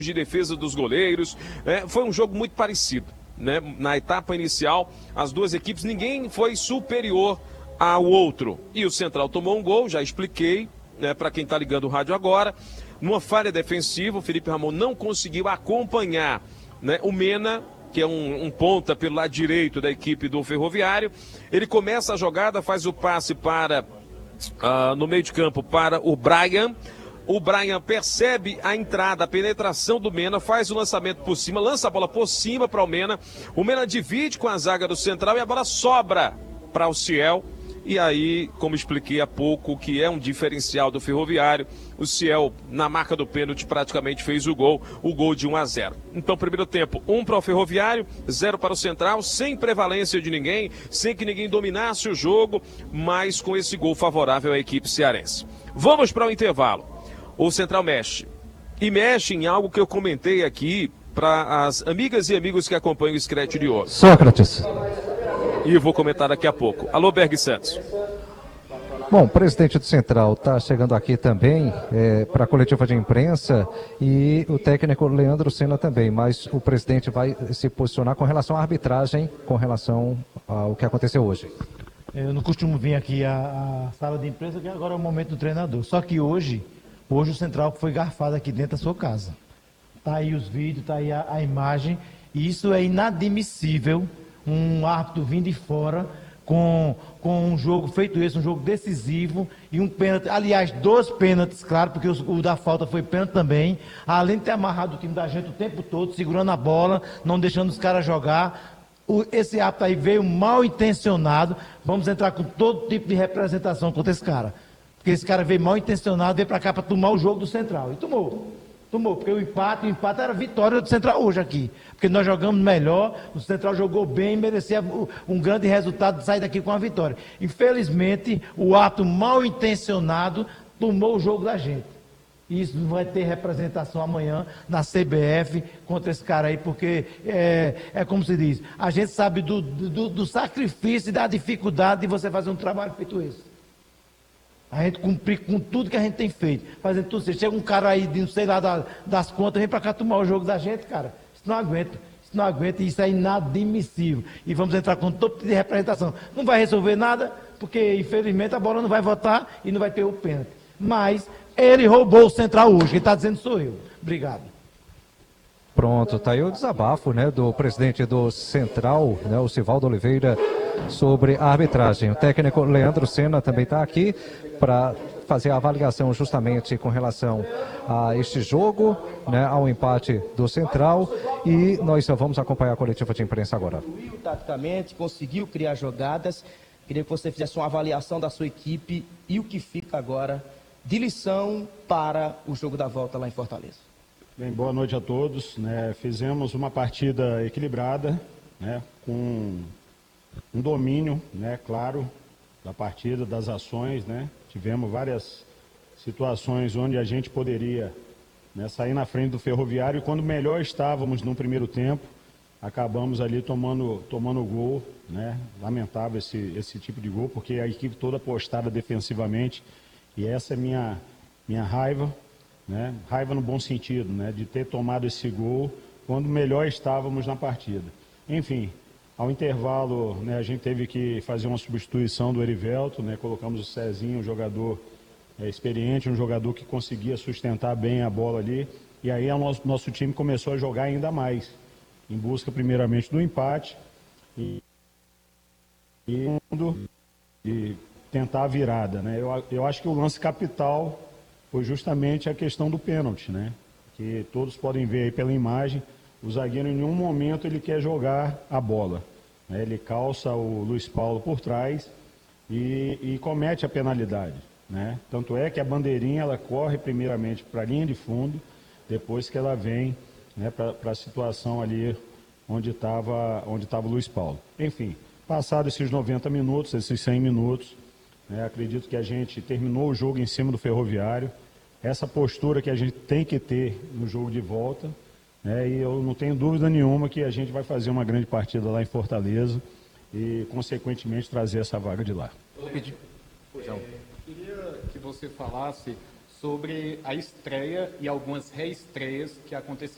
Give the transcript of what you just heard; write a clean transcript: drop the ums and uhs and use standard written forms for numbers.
de defesa dos goleiros. Foi um jogo muito parecido, né? Na etapa inicial, as duas equipes, ninguém foi superior ao outro. E o Central tomou um gol, já expliquei, né, para quem está ligando o rádio agora. Numa falha defensiva, o Felipe Ramon não conseguiu acompanhar, né, o Mena, que é um ponta pelo lado direito da equipe do Ferroviário. Ele começa a jogada, faz o passe para no meio de campo para o Brian. O Brian percebe a entrada, a penetração do Mena, faz o lançamento por cima, lança a bola por cima para o Mena. O Mena divide com a zaga do Central e a bola sobra para o Ciel. E aí, como expliquei há pouco, que é um diferencial do Ferroviário, o Ciel, na marca do pênalti, praticamente fez o gol de 1-0. Então, primeiro tempo, 1 para o Ferroviário, 0 para o Central, sem prevalência de ninguém, sem que ninguém dominasse o jogo, mas com esse gol favorável à equipe cearense. Vamos para o intervalo. O Central mexe. E mexe em algo que eu comentei aqui para as amigas e amigos que acompanham o Scratch de hoje. Sócrates. E vou comentar daqui a pouco. Alô, Berg Santos. Bom, o presidente do Central está chegando aqui também para a coletiva de imprensa e o técnico Leandro Senna também, mas o presidente vai se posicionar com relação à arbitragem, com relação ao que aconteceu hoje. Eu não costumo vir aqui à sala de imprensa, que agora é o momento do treinador. Só que hoje o Central foi garfado aqui dentro da sua casa. Está aí os vídeos, está aí a imagem, e isso é inadmissível. Um árbitro vindo de fora com um jogo feito esse, um jogo decisivo e um pênalti, aliás, 2 pênaltis, claro, porque o da falta foi pênalti também, além de ter amarrado o time da gente o tempo todo, segurando a bola, não deixando os caras jogar. Esse árbitro aí veio mal intencionado. Vamos entrar com todo tipo de representação contra esse cara, porque esse cara veio mal intencionado, veio para cá para tomar o jogo do Central, e tomou, porque o empate era a vitória do Central hoje aqui, porque nós jogamos melhor, o Central jogou bem, merecia um grande resultado de sair daqui com a vitória. Infelizmente, o ato mal intencionado tomou o jogo da gente. E isso vai ter representação amanhã na CBF contra esse cara aí, porque é como se diz, a gente sabe do sacrifício e da dificuldade de você fazer um trabalho feito esse. A gente cumprir com tudo que a gente tem feito, fazendo tudo. Você chega um cara aí, de não sei lá das contas, vem pra cá tomar o jogo da gente, cara. Isso não aguenta, e isso é inadmissível. E vamos entrar com todo tipo de representação. Não vai resolver nada, porque infelizmente a bola não vai votar e não vai ter o pênalti. Mas ele roubou o Central hoje, quem está dizendo sou eu. Obrigado. Pronto, tá aí o desabafo, né, do presidente do Central, né, o Sivaldo Oliveira, sobre a arbitragem. O técnico Leandro Senna também está aqui para fazer a avaliação justamente com relação a este jogo, né, ao empate do Central, e nós vamos acompanhar a coletiva de imprensa agora. Taticamente, conseguiu criar jogadas. Queria que você fizesse uma avaliação da sua equipe e o que fica agora de lição para o jogo da volta lá em Fortaleza. Bem, boa noite a todos. Fizemos uma partida equilibrada, né, com um domínio, né, claro, da partida, das ações, né. Tivemos várias situações onde a gente poderia, né, sair na frente do Ferroviário, e quando melhor estávamos no primeiro tempo, acabamos ali tomando gol, né. Lamentável esse tipo de gol, porque a equipe toda postada defensivamente, e essa é minha raiva, né, raiva no bom sentido, né, de ter tomado esse gol quando melhor estávamos na partida. Enfim, ao intervalo, né, a gente teve que fazer uma substituição do Erivelto, né, colocamos o Cezinho, um jogador experiente, um jogador que conseguia sustentar bem a bola ali, e aí o nosso time começou a jogar ainda mais, em busca primeiramente do empate e tentar a virada, né. Eu acho que o lance capital foi justamente a questão do pênalti, né, que todos podem ver aí pela imagem. O zagueiro em nenhum momento ele quer jogar a bola, né? Ele calça o Luiz Paulo por trás e comete a penalidade, né? Tanto é que a bandeirinha ela corre primeiramente para a linha de fundo, depois que ela vem, né, para a situação ali onde estava o Luiz Paulo. Enfim, passados esses 90 minutos, esses 100 minutos, né, acredito que a gente terminou o jogo em cima do Ferroviário. Essa postura que a gente tem que ter no jogo de volta, e eu não tenho dúvida nenhuma que a gente vai fazer uma grande partida lá em Fortaleza e, consequentemente, trazer essa vaga de lá. Queria que você falasse sobre a estreia e algumas reestreias que aconteceram